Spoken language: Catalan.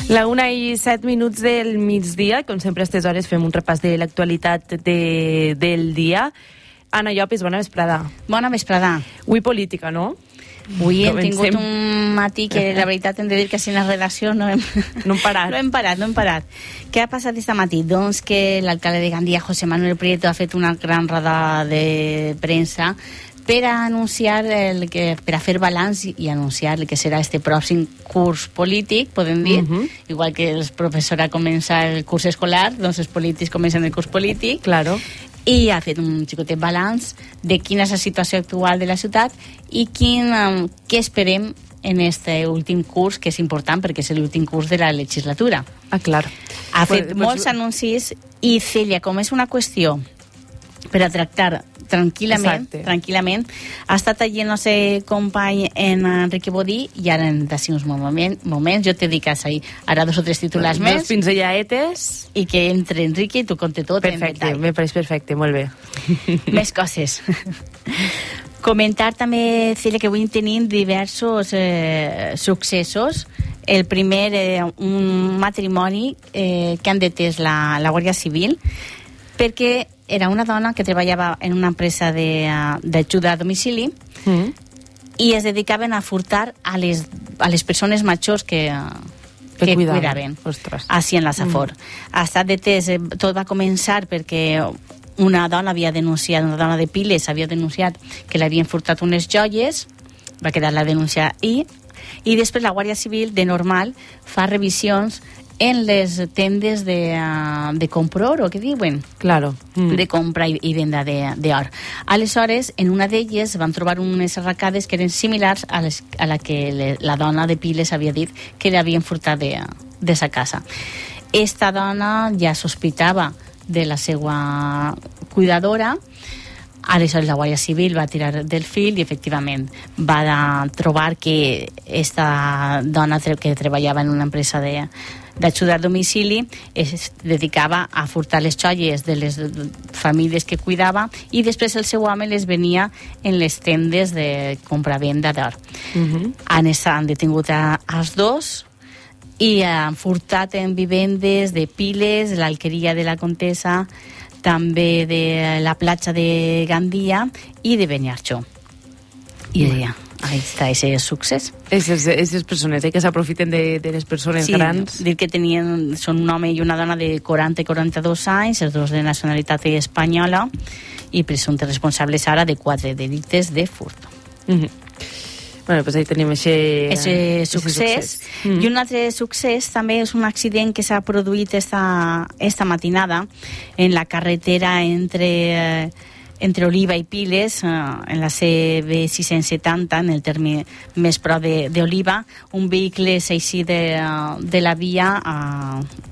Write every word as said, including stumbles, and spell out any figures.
La una i set minuts del migdia, com sempre a aquestes hores fem un repàs de l'actualitat de, del dia. Anna Llopis, bona vesprada. Bona vesprada. Avui política, no? Avui hem tingut un matí que la veritat hem de dir que si en la redacció no hem, no hem parat. no hem parat, no hem parat. Què ha passat aquest matí? Doncs que l'alcalde de Gandia, José Manuel Prieto, ha fet una gran roda de premsa per a anunciar el que, per a fer balanç i anunciar el que serà este pròxim curs polític, podem dir. Uh-huh. Igual que el professor comença el curs escolar, doncs els polítics comencen el curs polític. Claro. I ha fet un xicotet balanç de quina és la situació actual de la ciutat i quin, um, què esperem en este últim curs, que és important perquè és l'últim curs de la legislatura. Ah, clar. Ha fet pues, molts pues... anuncis i, Celia, com és una qüestió per a tractar tranquil·lament, Exacte. tranquil·lament, ha estat allí el nostre company en Enrique Bodí i ara en d'ací uns moments, moments jo te dic ahí, ara dos o tres titulars dos més. Dos pinzellaetes. I que entre Enrique i tu conte tot perfecte, en detall. Me pareix perfecte, molt bé. Més coses. Comentar també, Celia, que avui tenim diversos eh, successos. El primer, eh, un matrimoni eh, que han detès la, la Guàrdia Civil perquè era una dona que treballava en una empresa d'ajuda a domicili mm. i es dedicaven a furtar a les, a les persones majors que, que, que cuidaven, cuidaven així en la Safor. Mm. Ha estat detès, tot va començar perquè una dona havia denunciat, una dona de Piles havia denunciat que l'havien furtat unes joies, va quedar la denúncia i, i després la Guàrdia Civil, de normal, fa revisions en les tendes de, uh, de comprar, o què diuen? Claro. Mm. De compra i, i venda d'or. Aleshores, en una d'elles van trobar unes arracades que eren similars a, les, a la que le, la dona de Piles havia dit que l'havien furtat de, de sa casa. Esta dona ja sospitava de la seva cuidadora. Aleshores la Guàrdia Civil va tirar del fil i efectivament va trobar que esta dona que treballava en una empresa de d'ajuda a domicili es dedicava a furtar les joies de les famílies que cuidava i després el seu home les venia en les tendes de compra-venda d'or. Uh-huh. Han, han detingut a, als dos i han furtat en vivendes de Piles, l'Alqueria de la Contesa, també de la platja de Gandia i de Beniarjó. I bueno. ja, ahí està, ese succés. Aquestes persones eh, que s'aprofiten de, de les persones sí, grans. Sí, dir que tenien, són un home i una dona de quaranta i quaranta-dos anys, els dos de nacionalitat espanyola, i presumptes responsables ara de quatre delictes de furt. Mm-hmm. Bueno, pues ahí tenim ese, ese succés. succés. Mm. I un altre succés també és un accident que s'ha produït esta, esta matinada en la carretera entre, eh, entre Oliva i Piles, eh, en la C B sis-cents setanta, en el terme més prop d'Oliva. Un vehicle s'ha eixit de, de la via, eh,